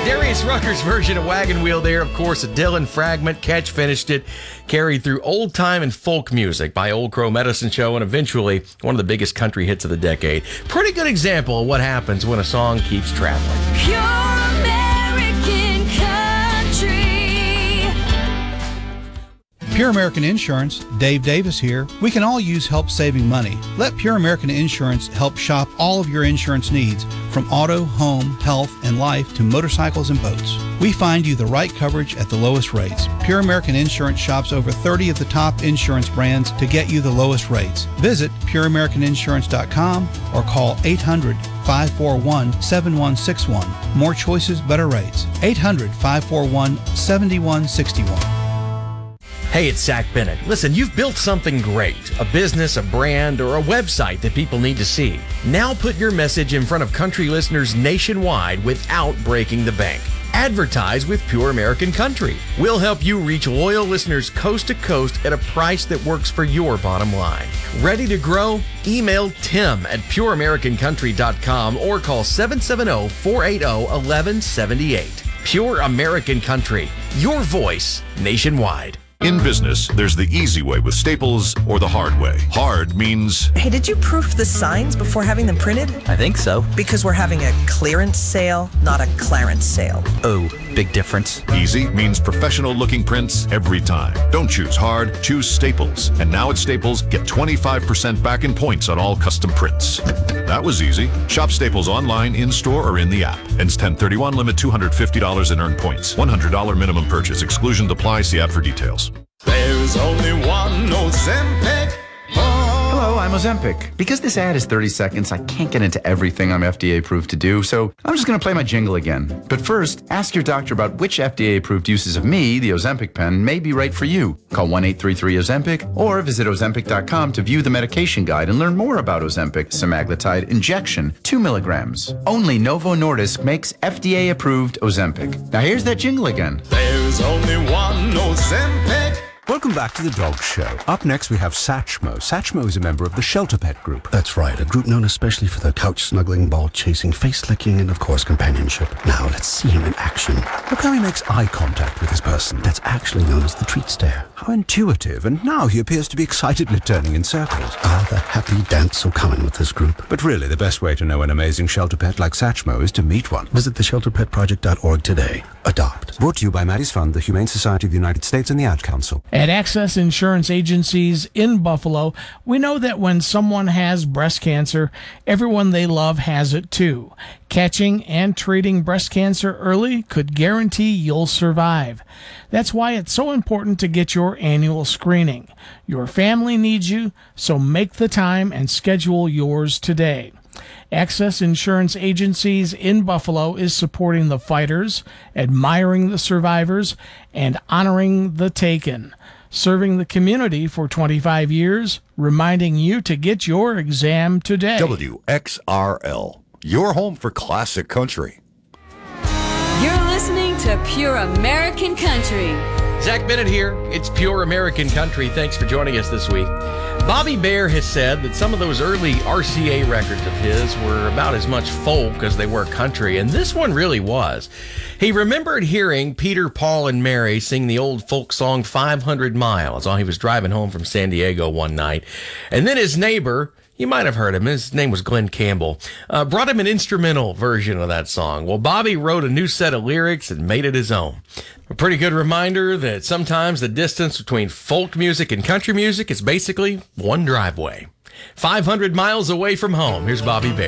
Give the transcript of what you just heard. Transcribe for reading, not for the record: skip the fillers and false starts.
Darius Rucker's version of Wagon Wheel there, of course, a Dylan fragment. Catch finished it, carried through old time and folk music by Old Crow Medicine Show, and eventually one of the biggest country hits of the decade. Pretty good example of what happens when a song keeps traveling. Pure American country. Pure American Insurance, Dave Davis here. We can all use help saving money. Let Pure American Insurance help shop all of your insurance needs, from auto, home, health, and life to motorcycles and boats. We find you the right coverage at the lowest rates. Pure American Insurance shops over 30 of the top insurance brands to get you the lowest rates. Visit pureamericaninsurance.com or call 800-541-7161. More choices, better rates. 800-541-7161. Hey, it's Zach Bennett. Listen, you've built something great, a business, a brand, or a website that people need to see. Now put your message in front of country listeners nationwide without breaking the bank. Advertise with Pure American Country. We'll help you reach loyal listeners coast to coast at a price that works for your bottom line. Ready to grow? Email Tim at pureamericancountry.com or call 770-480-1178. Pure American Country, your voice nationwide. In business, there's the easy way with Staples or the hard way. Hard means... Hey, did you proof the signs before having them printed? I think so. Because we're having a clearance sale, not a Clarence sale. Oh, big difference. Easy means professional-looking prints every time. Don't choose hard, choose Staples. And now at Staples, get 25% back in points on all custom prints. That was easy. Shop Staples online, in-store, or in the app. Ends 10/31, limit $250 in earned points. $100 minimum purchase. Exclusions apply. See app for details. There's only one Ozempic. Hello, I'm Ozempic. Because this ad is 30 seconds, I can't get into everything I'm FDA approved to do, so I'm just going to play my jingle again. But first, ask your doctor about which FDA approved uses of me, the Ozempic pen, may be right for you. Call 1-833-OZEMPIC or visit Ozempic.com to view the medication guide and learn more about Ozempic semaglutide injection, 2 milligrams. Only Novo Nordisk makes FDA approved Ozempic. Now here's that jingle again. There's only one Ozempic. Welcome back to The Dog Show. Up next, we have Satchmo. Satchmo is a member of the Shelter Pet Group. That's right, a group known especially for their couch snuggling, ball chasing, face licking, and of course, companionship. Now, let's see him in action. Look how he makes eye contact with his person. That's actually known as the treat stare. How intuitive, and now he appears to be excitedly turning in circles. Ah, the happy dance so common with this group. But really, the best way to know an amazing shelter pet like Satchmo is to meet one. Visit theshelterpetproject.org today. Adopt. Brought to you by Maddie's Fund, the Humane Society of the United States, and the Ad Council. At Access Insurance Agencies in Buffalo, we know that when someone has breast cancer, everyone they love has it too. Catching and treating breast cancer early could guarantee you'll survive. That's why it's so important to get your annual screening. Your family needs you, so make the time and schedule yours today. Access Insurance Agencies in Buffalo is supporting the fighters, admiring the survivors, and honoring the taken. Serving the community for 25 years, reminding you to get your exam today. WXRL, your home for classic country. You're listening to Pure American Country. Zach Bennett here. It's Pure American Country. Thanks for joining us this week. Bobby Bare has said that some of those early RCA records of his were about as much folk as they were country, and this one really was. He remembered hearing Peter, Paul, and Mary sing the old folk song 500 Miles while he was driving home from San Diego one night. And then his neighbor, you might have heard him, his name was Glenn Campbell, brought him an instrumental version of that song. Well, Bobby wrote a new set of lyrics and made it his own. A pretty good reminder that sometimes the distance between folk music and country music is basically one driveway. 500 miles away from home. Here's Bobby Bare.